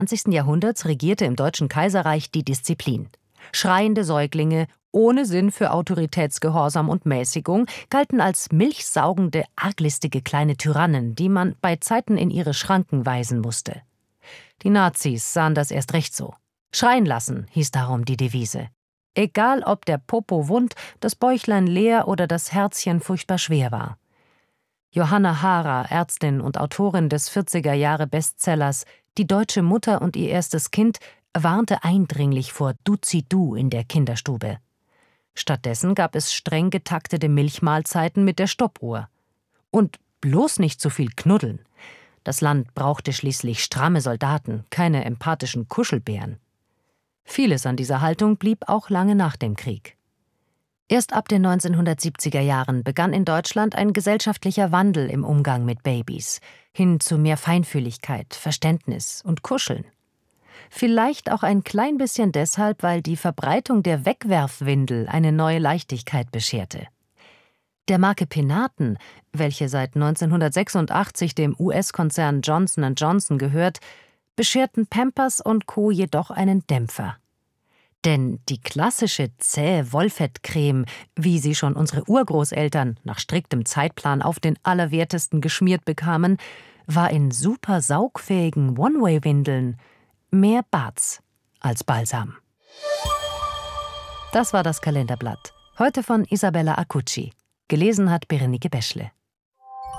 20. Jahrhunderts regierte im Deutschen Kaiserreich die Disziplin. Schreiende Säuglinge ohne Sinn für Autoritätsgehorsam und Mäßigung galten als milchsaugende, arglistige kleine Tyrannen, die man bei Zeiten in ihre Schranken weisen musste. Die Nazis sahen das erst recht so. Schreien lassen, hieß darum die Devise. Egal, ob der Popo wund, das Bäuchlein leer oder das Herzchen furchtbar schwer war. Johanna Haarer, Ärztin und Autorin des 40er-Jahre-Bestsellers »Die deutsche Mutter und ihr erstes Kind«, warnte eindringlich vor Duzidu in der Kinderstube. Stattdessen gab es streng getaktete Milchmahlzeiten mit der Stoppuhr. Und bloß nicht zu viel knuddeln. Das Land brauchte schließlich stramme Soldaten, keine empathischen Kuschelbären. Vieles an dieser Haltung blieb auch lange nach dem Krieg. Erst ab den 1970er Jahren begann in Deutschland ein gesellschaftlicher Wandel im Umgang mit Babys, hin zu mehr Feinfühligkeit, Verständnis und Kuscheln. Vielleicht auch ein klein bisschen deshalb, weil die Verbreitung der Wegwerfwindel eine neue Leichtigkeit bescherte. Der Marke Penaten, welche seit 1986 dem US-Konzern Johnson & Johnson gehört, bescherten Pampers und Co. jedoch einen Dämpfer. Denn die klassische zähe Wollfettcreme, wie sie schon unsere Urgroßeltern nach striktem Zeitplan auf den Allerwertesten geschmiert bekamen, war in super saugfähigen One-Way-Windeln mehr Barts als Balsam. Das war das Kalenderblatt. Heute von Isabella Acucci. Gelesen hat Berenike Beschle.